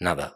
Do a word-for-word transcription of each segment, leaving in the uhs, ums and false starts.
nada.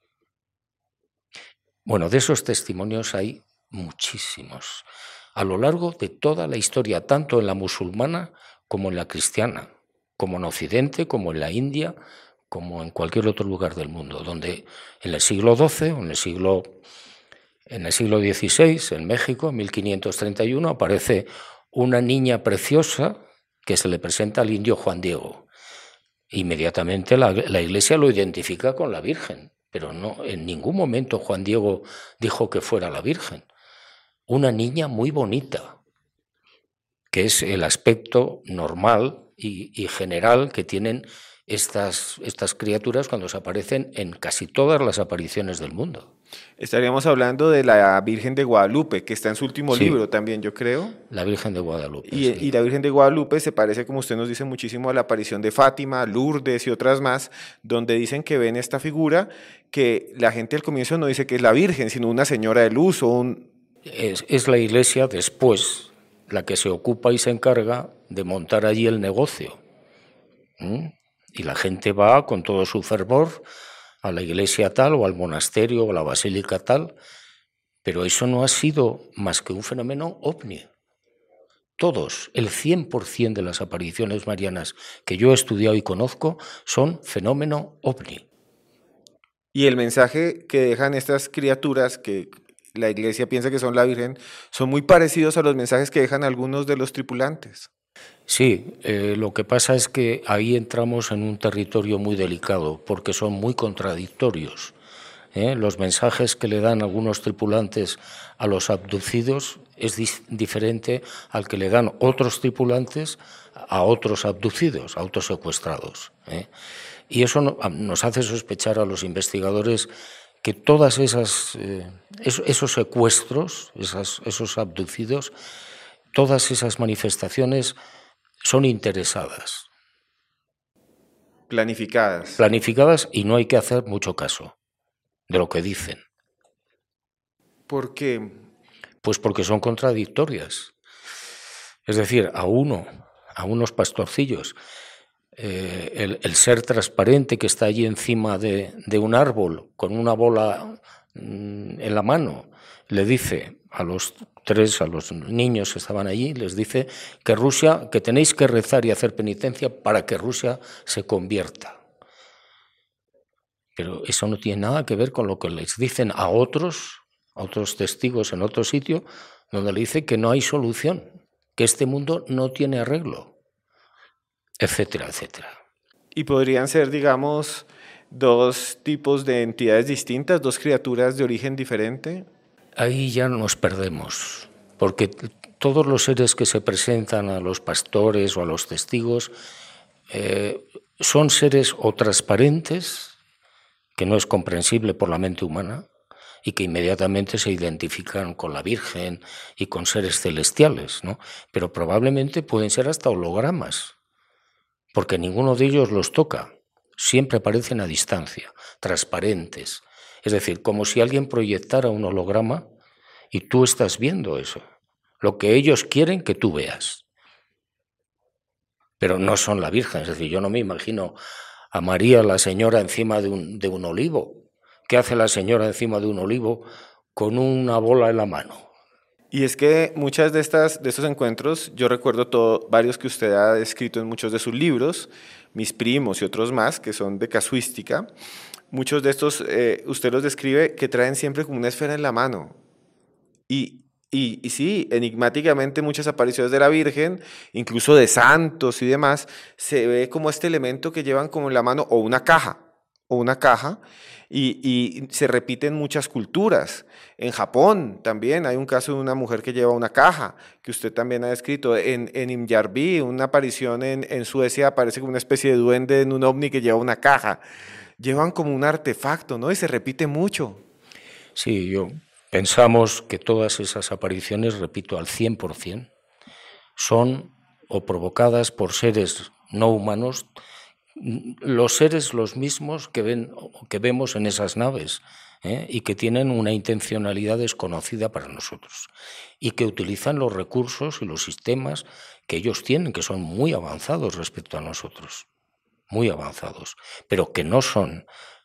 Bueno, de esos testimonios hay muchísimos, a lo largo de toda la historia, tanto en la musulmana como en la cristiana, como en Occidente, como en la India, como en cualquier otro lugar del mundo, donde en el siglo doce o en el siglo, en el siglo dieciséis, en México, en mil quinientos treinta y uno, aparece una niña preciosa que se le presenta al indio Juan Diego. Inmediatamente la, la Iglesia lo identifica con la Virgen, pero no, en ningún momento Juan Diego dijo que fuera la Virgen. Una niña muy bonita, que es el aspecto normal y, y general que tienen estas, estas criaturas cuando se aparecen en casi todas las apariciones del mundo. Estaríamos hablando de la Virgen de Guadalupe, que está en su último Sí, libro también, yo creo. la Virgen de Guadalupe, Y, sí. y la Virgen de Guadalupe se parece, como usted nos dice, muchísimo a la aparición de Fátima, Lourdes y otras más, donde dicen que ven esta figura que la gente al comienzo no dice que es la Virgen, sino una señora de luz o un... Es, es la Iglesia después la que se ocupa y se encarga de montar allí el negocio. ¿Mm? Y la gente va con todo su fervor a la iglesia tal o al monasterio o a la basílica tal, pero eso no ha sido más que un fenómeno ovni. Todos, el cien por cien de las apariciones marianas que yo he estudiado y conozco son fenómeno ovni. Y el mensaje que dejan estas criaturas que la iglesia piensa que son la Virgen son muy parecidos a los mensajes que dejan algunos de los tripulantes. Sí, eh, lo que pasa es que ahí entramos en un territorio muy delicado porque son muy contradictorios. ¿eh? Los mensajes que le dan algunos tripulantes a los abducidos es dis- diferente al que le dan otros tripulantes a otros abducidos, a otros secuestrados. ¿eh? Y eso no, nos hace sospechar a los investigadores que todas esas eh, esos, esos secuestros, esas, esos abducidos, todas esas manifestaciones son interesadas, Planificadas. planificadas, y no hay que hacer mucho caso de lo que dicen. ¿Por qué? Pues porque son contradictorias. Es decir, a uno, a unos pastorcillos, eh, el, el ser transparente que está allí encima de, de un árbol con una bola mm, en la mano, le dice a los tres, a los niños que estaban allí, les dice que Rusia, que tenéis que rezar y hacer penitencia para que Rusia se convierta. Pero eso no tiene nada que ver con lo que les dicen a otros, a otros testigos en otro sitio, donde le dice que no hay solución, que este mundo no tiene arreglo, etcétera, etcétera. Y podrían ser, digamos, dos tipos de entidades distintas, dos criaturas de origen diferente. Ahí ya nos perdemos, porque todos los seres que se presentan a los pastores o a los testigos eh, son seres o transparentes, que no es comprensible por la mente humana, y que inmediatamente se identifican con la Virgen y con seres celestiales, ¿no? Pero probablemente pueden ser hasta hologramas, porque ninguno de ellos los toca, siempre aparecen a distancia, transparentes. Es decir, como si alguien proyectara un holograma y tú estás viendo eso, lo que ellos quieren que tú veas. Pero no son la Virgen, es decir, yo no me imagino a María, la señora, encima de un, de un olivo. ¿Qué hace la señora encima de un olivo con una bola en la mano? Y es que muchas de estas de estos encuentros, yo recuerdo todo, varios que usted ha escrito en muchos de sus libros, mis primos y otros más, que son de casuística, muchos de estos eh, usted los describe que traen siempre como una esfera en la mano. Y, y, y sí, enigmáticamente muchas apariciones de la Virgen, incluso de santos y demás, se ve como este elemento que llevan como en la mano o una caja, o una caja, y, y se repite en muchas culturas. En Japón también hay un caso de una mujer que lleva una caja, que usted también ha descrito. En, en Imjarvi, una aparición en, en Suecia, aparece como una especie de duende en un ovni que lleva una caja. Llevan como un artefacto, ¿no? Y se repite mucho. Sí, yo pensamos que todas esas apariciones, repito, al cien por cien, son o provocadas por seres no humanos, los seres los mismos que, ven, que vemos en esas naves, ¿eh? y que tienen una intencionalidad desconocida para nosotros y que utilizan los recursos y los sistemas que ellos tienen, que son muy avanzados respecto a nosotros, muy avanzados, pero que no son